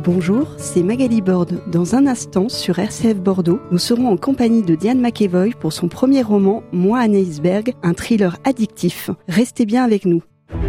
Bonjour, c'est Magali Borde. Dans un instant, sur RCF Bordeaux, nous serons en compagnie de Diane McEvoy pour son premier roman « Moi, un iceberg », un thriller addictif. Restez bien avec nous.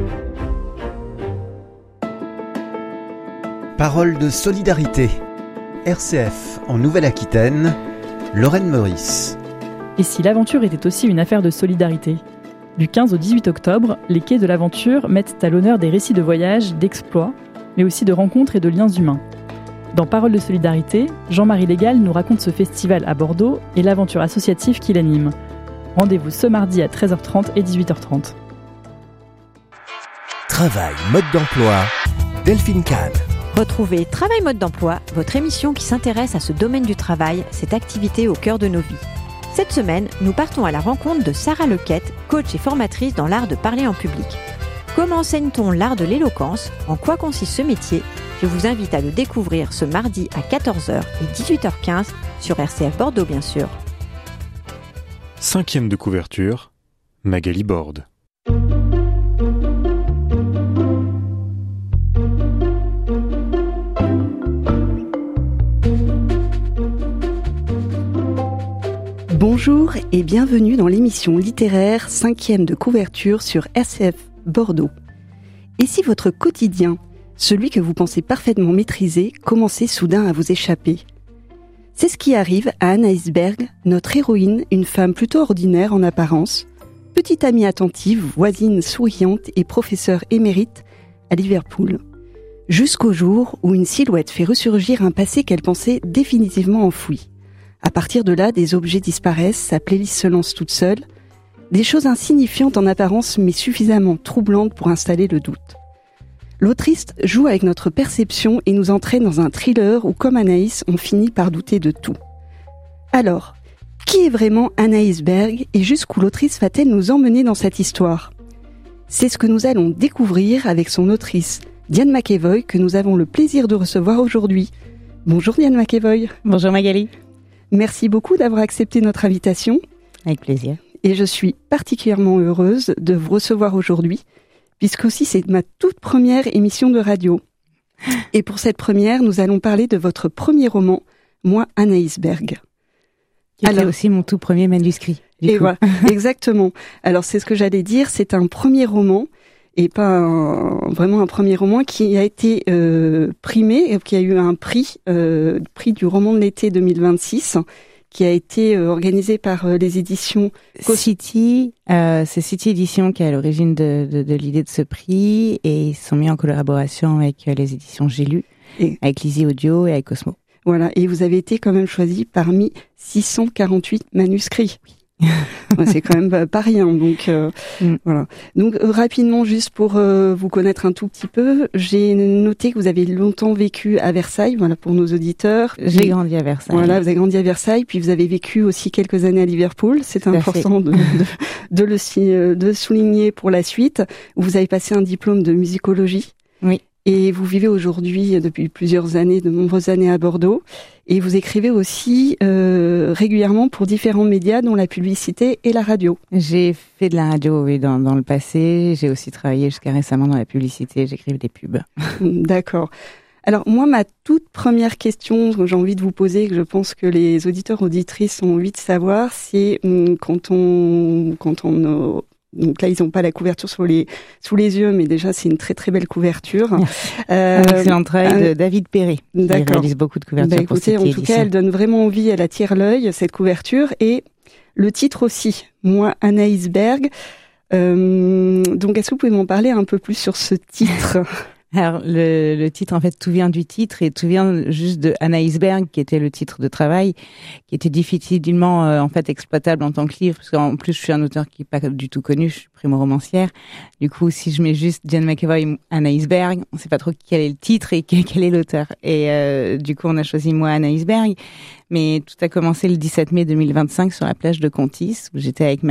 Parole de solidarité. RCF en Nouvelle-Aquitaine, Lorraine Meurice. Et si l'aventure était aussi une affaire de solidarité ? Du 15 au 18 octobre, les quais de l'aventure mettent à l'honneur des récits de voyages, d'exploits, mais aussi de rencontres et de liens humains. Dans Parole de solidarité, Jean-Marie Légal nous raconte ce festival à Bordeaux et l'aventure associative qui l'anime. Rendez-vous ce mardi à 13h30 et 18h30. Travail, mode d'emploi, Delphine Kahn. Retrouvez Travail mode d'emploi, votre émission qui s'intéresse à ce domaine du travail, cette activité au cœur de nos vies. Cette semaine, nous partons à la rencontre de Sarah Lequette, coach et formatrice dans l'art de parler en public. Comment enseigne-t-on l'art de l'éloquence ? En quoi consiste ce métier ? Je vous invite à le découvrir ce mardi à 14h et 18h15 sur RCF Bordeaux bien sûr. 5e de couverture, Magali Borde. Bonjour et bienvenue dans l'émission littéraire 5e de couverture sur RCF Bordeaux. Et si votre quotidien, celui que vous pensez parfaitement maîtriser, commençait soudain à vous échapper ? C'est ce qui arrive à Anna Iceberg, notre héroïne, une femme plutôt ordinaire en apparence, petite amie attentive, voisine souriante et professeure émérite à Liverpool. Jusqu'au jour où une silhouette fait ressurgir un passé qu'elle pensait définitivement enfoui. À partir de là, des objets disparaissent, sa playlist se lance toute seule. Des choses insignifiantes en apparence, mais suffisamment troublantes pour installer le doute. L'autrice joue avec notre perception et nous entraîne dans un thriller où, comme Anaïs, on finit par douter de tout. Alors, qui est vraiment Anna Iceberg et jusqu'où l'autrice va-t-elle nous emmener dans cette histoire ? C'est ce que nous allons découvrir avec son autrice, Diane McEvoy, que nous avons le plaisir de recevoir aujourd'hui. Bonjour Diane McEvoy. Bonjour Magali. Merci beaucoup d'avoir accepté notre invitation. Avec plaisir. Et je suis particulièrement heureuse de vous recevoir aujourd'hui, puisque aussi c'est ma toute première émission de radio. Et pour cette première, nous allons parler de votre premier roman, Moi, Anna Iceberg. Qui était aussi mon tout premier manuscrit. Et voilà, exactement. Alors c'est ce que j'allais dire, c'est un premier roman, et pas vraiment un premier roman qui a été primé, qui a eu un prix du roman de l'été 2026, qui a été organisé par les éditions City. C'est City Éditions qui est à l'origine de l'idée de ce prix, et ils sont mis en collaboration avec les éditions J'ai lu, avec Lizzie Audio et avec Cosmo. Voilà, et vous avez été quand même choisi parmi 648 manuscrits. C'est quand même pas rien, donc voilà. Donc rapidement, juste pour vous connaître un tout petit peu, j'ai noté que vous avez longtemps vécu à Versailles, voilà, pour nos auditeurs. J'ai grandi à Versailles. Voilà, vous avez grandi à Versailles, puis vous avez vécu aussi quelques années à Liverpool. C'est important de souligner pour la suite. Vous avez passé un diplôme de musicologie. Oui. Et vous vivez aujourd'hui, depuis plusieurs années, de nombreuses années à Bordeaux. Et vous écrivez aussi régulièrement pour différents médias, dont la publicité et la radio. J'ai fait de la radio, oui, dans le passé. J'ai aussi travaillé jusqu'à récemment dans la publicité. J'écrivais des pubs. D'accord. Alors moi, ma toute première question que j'ai envie de vous poser, que je pense que les auditeurs auditrices ont envie de savoir, c'est quand on donc là, ils n'ont pas la couverture sous les yeux, mais déjà, c'est une très très belle couverture. Un excellent travail de David Perret, qui réalise beaucoup de couvertures pour cette édition. En tout cas, elle donne vraiment envie, elle attire l'œil, cette couverture. Et le titre aussi, Moi, Anna Iceberg. Donc, est-ce que vous pouvez m'en parler un peu plus sur ce titre ? Alors, le titre, en fait, tout vient du titre et tout vient juste de Anna Iceberg, qui était le titre de travail, qui était difficilement, en fait, exploitable en tant que livre, parce qu'en plus, je suis un auteur qui n'est pas du tout connu, je suis primo-romancière. Du coup, si je mets juste Diane McEvoy, Anna Iceberg, on ne sait pas trop quel est le titre et quel est l'auteur. Et du coup, on a choisi Moi, Anna Iceberg. Mais tout a commencé le 17 mai 2025 sur la plage de Contis, où j'étais avec